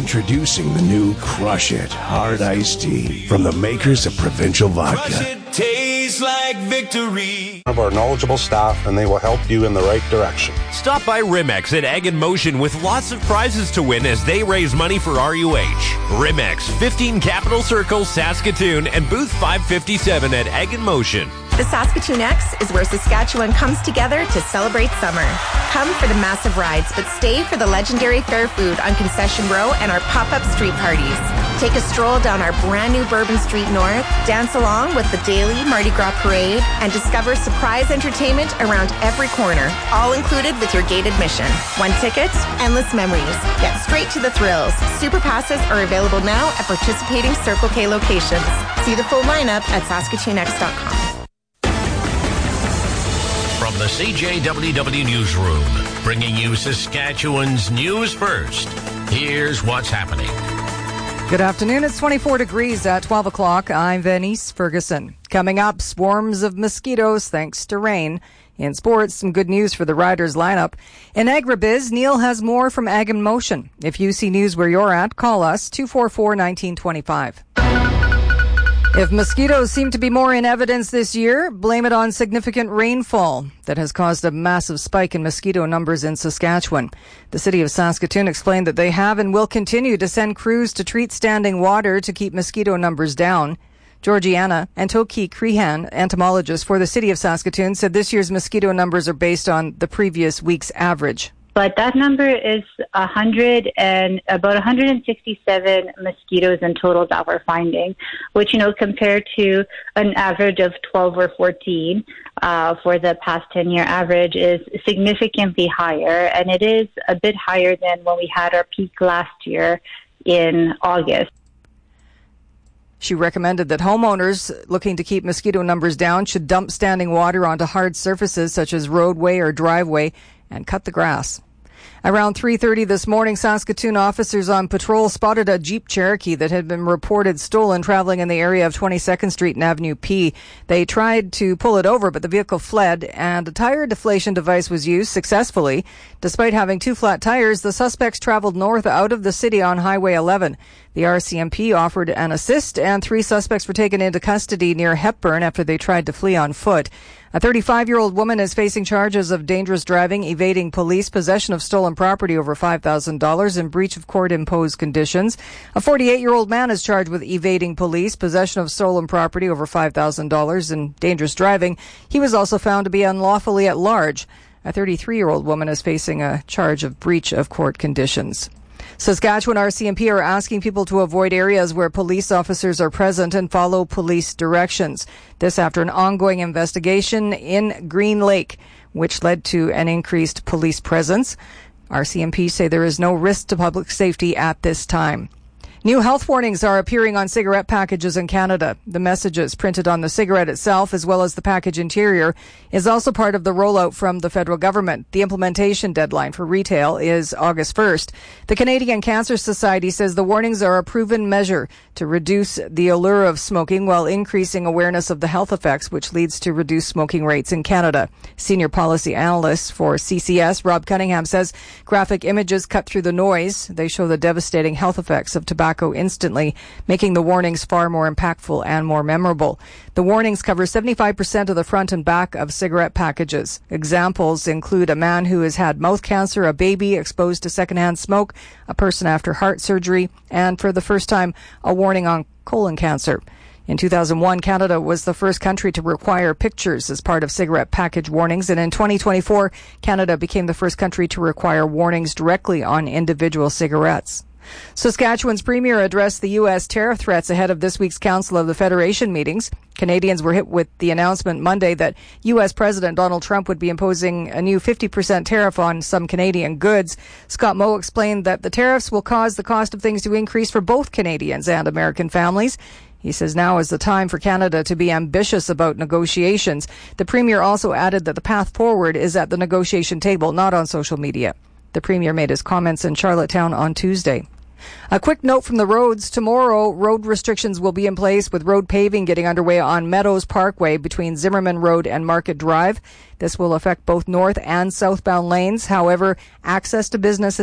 Introducing the new Crush It Hard Iced Tea from the makers of Provincial Vodka. Crush it, tastes like victory. Of our knowledgeable staff, and they will help you in the right direction. Stop by Rimex at Egg in Motion with lots of prizes to win as they raise money for RUH. Rimex, 15 Capitol Circle, Saskatoon, and booth 557 at Egg in Motion. The Saskatoon X is where Saskatchewan comes together to celebrate summer. Come for the massive rides, but stay for the legendary fair food on Concession Row and our pop-up street parties. Take a stroll down our brand new Bourbon Street North, dance along with the daily Mardi Gras parade, and discover surprise entertainment around every corner, all included with your gate admission. One ticket, endless memories. Get straight to the thrills. Super passes are available now at participating Circle K locations. See the full lineup at SaskatoonX.com. From the CJWW Newsroom, bringing you Saskatchewan's news first. Here's what's happening. Good afternoon. It's 24 degrees at 12 o'clock. I'm Venice Ferguson. Coming up, swarms of mosquitoes thanks to rain. In sports, some good news for the Riders lineup. In agribiz, Neil has more from Ag in Motion. If you see news where you're at, call us 244-1925. If mosquitoes seem to be more in evidence this year, blame it on significant rainfall that has caused a massive spike in mosquito numbers in Saskatchewan. The city of Saskatoon explained that they have and will continue to send crews to treat standing water to keep mosquito numbers down. Georgiana Antoki-Crehan, entomologist for the city of Saskatoon, said this year's mosquito numbers are based on the previous week's average. But that number is about 167 mosquitoes in total that we're finding, which, compared to an average of 12 or 14 for the past 10-year average is significantly higher. And it is a bit higher than when we had our peak last year in August. She recommended that homeowners looking to keep mosquito numbers down should dump standing water onto hard surfaces such as roadway or driveway and cut the grass. Around 3:30 this morning, Saskatoon officers on patrol spotted a Jeep Cherokee that had been reported stolen traveling in the area of 22nd Street and Avenue P. They tried to pull it over, but the vehicle fled, and a tire deflation device was used successfully. Despite having two flat tires, the suspects traveled north out of the city on Highway 11. The RCMP offered an assist, and 3 suspects were taken into custody near Hepburn after they tried to flee on foot. A 35-year-old woman is facing charges of dangerous driving, evading police, possession of stolen property over $5,000, and breach of court-imposed conditions. A 48-year-old man is charged with evading police, possession of stolen property over $5,000, and dangerous driving. He was also found to be unlawfully at large. A 33-year-old woman is facing a charge of breach of court conditions. Saskatchewan RCMP are asking people to avoid areas where police officers are present and follow police directions. This after an ongoing investigation in Green Lake, which led to an increased police presence. RCMP say there is no risk to public safety at this time. New health warnings are appearing on cigarette packages in Canada. The messages printed on the cigarette itself, as well as the package interior, is also part of the rollout from the federal government. The implementation deadline for retail is August 1st. The Canadian Cancer Society says the warnings are a proven measure to reduce the allure of smoking while increasing awareness of the health effects, which leads to reduced smoking rates in Canada. Senior policy analyst for CCS, Rob Cunningham, says graphic images cut through the noise. They show the devastating health effects of tobacco instantly, making the warnings far more impactful and more memorable. The warnings cover 75% of the front and back of cigarette packages. Examples include a man who has had mouth cancer, a baby exposed to secondhand smoke, a person after heart surgery, and for the first time, a warning on colon cancer. In 2001, Canada was the first country to require pictures as part of cigarette package warnings, and in 2024, Canada became the first country to require warnings directly on individual cigarettes. Saskatchewan's premier addressed the U.S. tariff threats ahead of this week's Council of the Federation meetings. Canadians were hit with the announcement Monday that U.S. President Donald Trump would be imposing a new 50% tariff on some Canadian goods. Scott Moe explained that the tariffs will cause the cost of things to increase for both Canadians and American families. He says now is the time for Canada to be ambitious about negotiations. The premier also added that the path forward is at the negotiation table, not on social media. The premier made his comments in Charlottetown on Tuesday. A quick note from the roads. Tomorrow, road restrictions will be in place with road paving getting underway on Meadows Parkway between Zimmerman Road and Market Drive. This will affect both north and southbound lanes. However, access to businesses